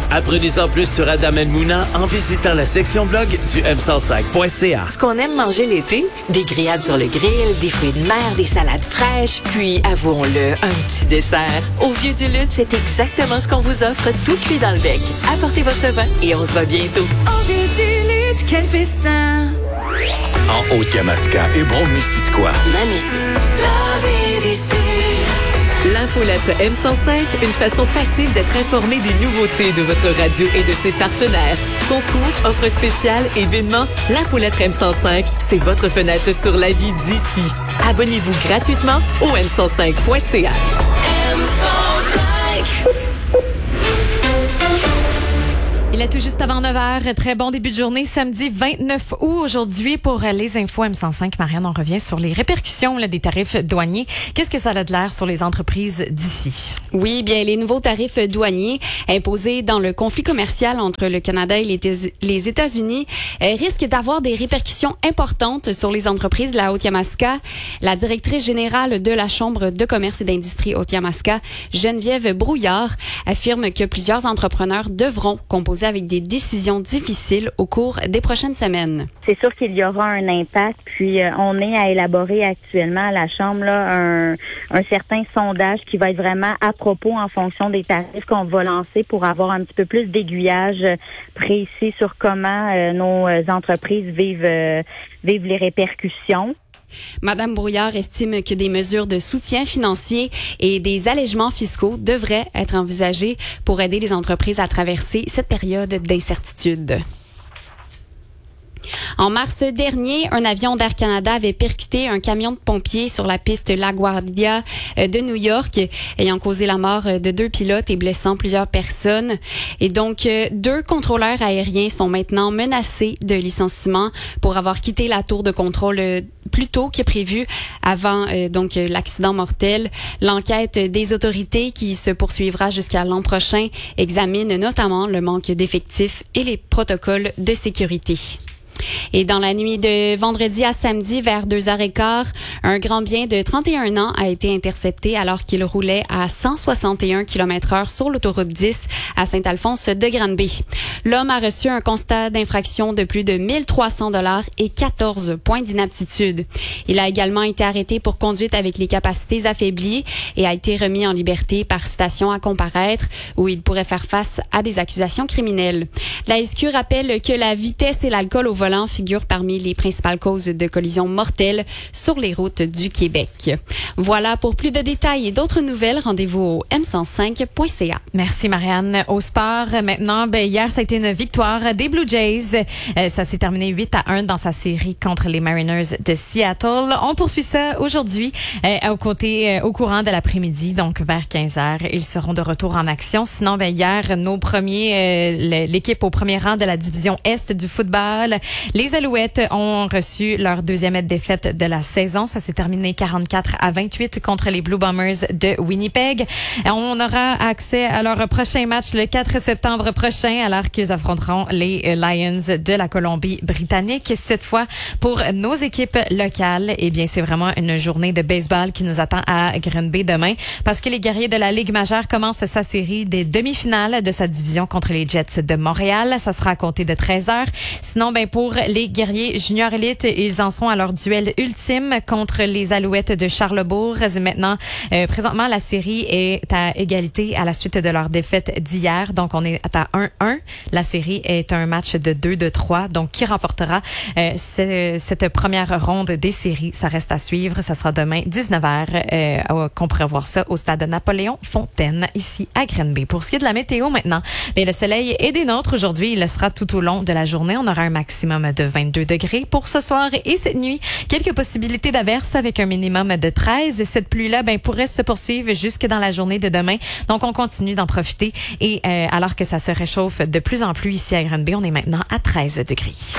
Apprenez-en plus sur Adam El Mouna en visitant la section blog du m105.ca. Ce qu'on aime manger l'été, des grillades sur le grill, des fruits de mer, des salades fraîches, puis, avouons-le, un petit dessert. Au Vieux du Lutte, c'est exactement ce qu'on vous offre, tout cuit dans le bec. Apportez votre vin et on se voit bientôt. Au Vieux du Lutte, quel festin! En Haute-Yamaska et Brome-Missisquoi. La musique. La vie d'ici. L'infolettre M105, une façon facile d'être informé des nouveautés de votre radio et de ses partenaires. Concours, offres spéciales, événements, l'infolettre M105, c'est votre fenêtre sur la vie d'ici. Abonnez-vous gratuitement au m105.ca. M105. Il est tout juste avant 9h. Très bon début de journée, samedi 29 août. Aujourd'hui, pour les infos M105, Marianne, on revient sur les répercussions des tarifs douaniers. Qu'est-ce que ça a de l'air sur les entreprises d'ici? Oui, bien, les nouveaux tarifs douaniers imposés dans le conflit commercial entre le Canada et les États-Unis risquent d'avoir des répercussions importantes sur les entreprises de la Haute-Yamaska. La directrice générale de la Chambre de commerce et d'industrie Haute-Yamaska, Geneviève Brouillard, affirme que plusieurs entrepreneurs devront composer avec des décisions difficiles au cours des prochaines semaines. C'est sûr qu'il y aura un impact, puis on est à élaborer actuellement à la Chambre là, un certain sondage qui va être vraiment à propos en fonction des tarifs qu'on va lancer pour avoir un petit peu plus d'aiguillage précis sur comment nos entreprises vivent les répercussions. Madame Brouillard estime que des mesures de soutien financier et des allègements fiscaux devraient être envisagés pour aider les entreprises à traverser cette période d'incertitude. En mars dernier, un avion d'Air Canada avait percuté un camion de pompiers sur la piste LaGuardia de New York, ayant causé la mort de 2 pilotes et blessant plusieurs personnes. Et donc, 2 contrôleurs aériens sont maintenant menacés de licenciement pour avoir quitté la tour de contrôle plus tôt que prévu avant l'accident mortel. L'enquête des autorités, qui se poursuivra jusqu'à l'an prochain, examine notamment le manque d'effectifs et les protocoles de sécurité. Et dans la nuit de vendredi à samedi, vers 2h15, un grand bien de 31 ans a été intercepté alors qu'il roulait à 161 km/h sur l'autoroute 10 à Saint-Alphonse-de-Granby. L'homme a reçu un constat d'infraction de plus de 1300 $ et 14 points d'inaptitude. Il a également été arrêté pour conduite avec les capacités affaiblies et a été remis en liberté par citation à comparaître, où il pourrait faire face à des accusations criminelles. La SQ rappelle que la vitesse et l'alcool au volant figurent parmi les principales causes de collisions mortelles sur les routes du Québec. Voilà, pour plus de détails et d'autres nouvelles, rendez-vous au m105.ca. Merci Marianne. Au sport, maintenant, hier, ça a été une victoire des Blue Jays. Ça s'est terminé 8-1 dans sa série contre les Mariners de Seattle. On poursuit ça aujourd'hui au courant de l'après-midi, donc vers 15h. Ils seront de retour en action. Sinon, hier, l'équipe au premier rang de la division Est du football, les Alouettes ont reçu leur deuxième défaite de la saison. Ça s'est terminé 44-28 contre les Blue Bombers de Winnipeg. On aura accès à leur prochain match le 4 septembre prochain, alors qu'ils affronteront les Lions de la Colombie-Britannique. Cette fois, pour nos équipes locales, c'est vraiment une journée de baseball qui nous attend à Green Bay demain, parce que les guerriers de la Ligue majeure commencent sa série des demi-finales de sa division contre les Jets de Montréal. Ça sera à compter de 13h. Sinon, pour les guerriers junior élite, ils en sont à leur duel ultime contre les Alouettes de Charlesbourg. Maintenant, présentement, la série est à égalité à la suite de leur défaite d'hier. Donc, on est à 1-1. La série est un match de 2-3. Donc, qui remportera cette première ronde des séries? Ça reste à suivre. Ça sera demain, 19h, qu'on pourra voir ça au stade Napoléon-Fontaine, ici à Green Bay. Pour ce qui est de la météo maintenant, le soleil est des nôtres aujourd'hui. Il le sera tout au long de la journée. On aura un maximum de 22 degrés pour ce soir et cette nuit. Quelques possibilités d'averses avec un minimum de 13. Cette pluie-là, pourrait se poursuivre jusque dans la journée de demain. Donc, on continue d'en profiter. Et alors que ça se réchauffe de plus en plus ici à Green Bay, on est maintenant à 13 degrés.